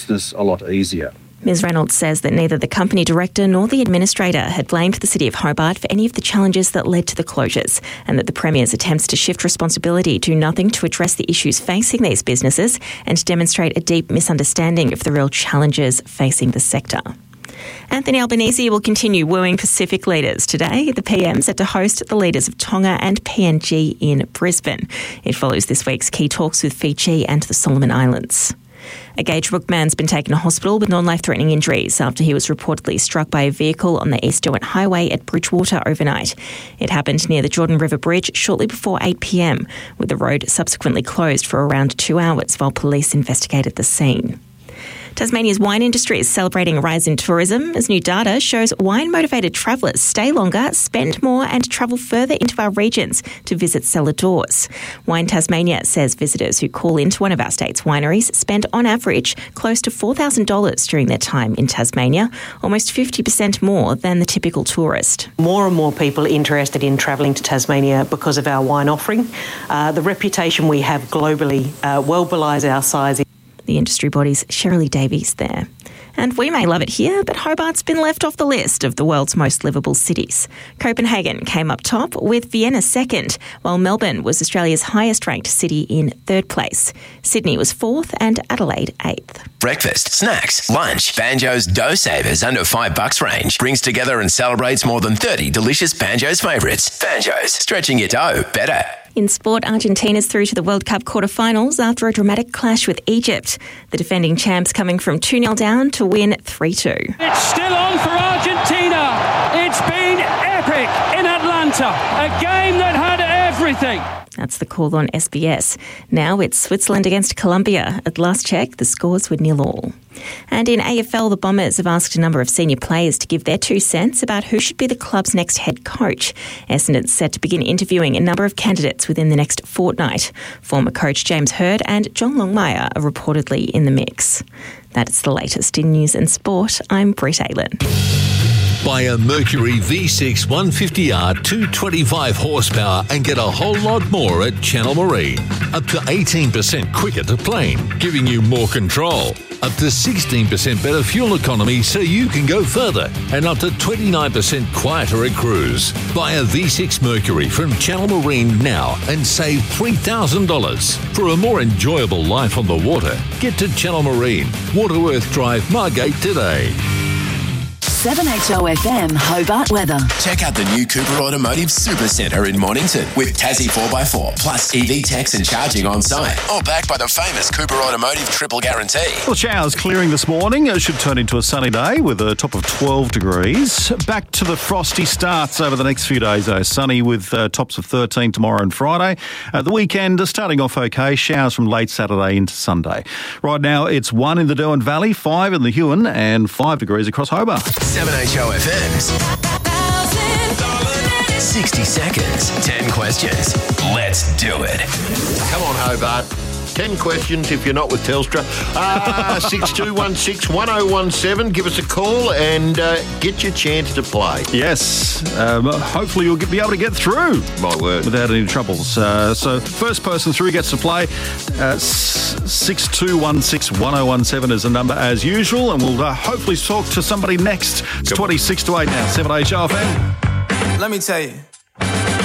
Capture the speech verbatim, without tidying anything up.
This a lot easier. Miz Reynolds says that neither the company director nor the administrator had blamed the City of Hobart for any of the challenges that led to the closures, and that the Premier's attempts to shift responsibility do nothing to address the issues facing these businesses and demonstrate a deep misunderstanding of the real challenges facing the sector. Anthony Albanese will continue wooing Pacific leaders today. The P M set to host the leaders of Tonga and P N G in Brisbane. It follows this week's key talks with Fiji and the Solomon Islands. A Gage Rook man's been taken to hospital with non-life-threatening injuries after he was reportedly struck by a vehicle on the East Derwent Highway at Bridgewater overnight. It happened near the Jordan River Bridge shortly before eight p.m, with the road subsequently closed for around two hours while police investigated the scene. Tasmania's wine industry is celebrating a rise in tourism as new data shows wine-motivated travellers stay longer, spend more and travel further into our regions to visit cellar doors. Wine Tasmania says visitors who call into one of our state's wineries spend on average close to four thousand dollars during their time in Tasmania, almost fifty percent more than the typical tourist. More and more people interested in travelling to Tasmania because of our wine offering. Uh, the reputation we have globally uh, well belies our size. The industry body's Shirley Davies there. And we may love it here, but Hobart's been left off the list of the world's most livable cities. Copenhagen came up top, with Vienna second, while Melbourne was Australia's highest-ranked city in third place. Sydney was fourth and Adelaide eighth. Breakfast, snacks, lunch. Banjo's Dough Savers under five bucks range brings together and celebrates more than thirty delicious Banjo's favourites. Banjo's, stretching your dough better. In sport, Argentina's through to the World Cup quarter-finals after a dramatic clash with Egypt. The defending champs coming from two nil down to win three two. It's still on for Argentina. It's been epic in Atlanta. A game that had everything. That's the call on S B S. Now it's Switzerland against Colombia. At last check, the scores were nil all. And in A F L, the Bombers have asked a number of senior players to give their two cents about who should be the club's next head coach. Essendon's set to begin interviewing a number of candidates within the next fortnight. Former coach James Hird and John Longmire are reportedly in the mix. That's the latest in news and sport. I'm Britt Aylen. Buy a Mercury V six one fifty R two twenty-five horsepower and get a whole lot more at Channel Marine. Up to eighteen percent quicker to plane, giving you more control. Up to sixteen percent better fuel economy so you can go further. And up to twenty-nine percent quieter at cruise. Buy a V six Mercury from Channel Marine now and save three thousand dollars. For a more enjoyable life on the water, get to Channel Marine, Waterworth Drive, Margate today. seven H O F M Hobart weather. Check out the new Cooper Automotive Super Centre in Mornington with Tassie four by four plus E V techs and charging on site. All backed by the famous Cooper Automotive Triple Guarantee. Well, showers clearing this morning. It should turn into a sunny day with a top of twelve degrees. Back to the frosty starts over the next few days, though. Sunny with uh, tops of thirteen tomorrow and Friday. Uh, the weekend is starting off okay. Showers from late Saturday into Sunday. Right now, it's one in the Derwent Valley, five in the Huon, and five degrees across Hobart. seven H O F M's sixty seconds, ten questions. Let's do it. Come on, Hobart. ten questions if you're not with Telstra. Uh, six two one six one oh one seven. Give us a call and uh, get your chance to play. Yes. Um, hopefully you'll get, be able to get through. My word. Without any troubles. Uh, so first person through gets to play. Uh, six two one six one oh one seven is the number as usual, and we'll uh, hopefully talk to somebody next. It's twenty-six to eight now. seven H O F M. Let me tell you.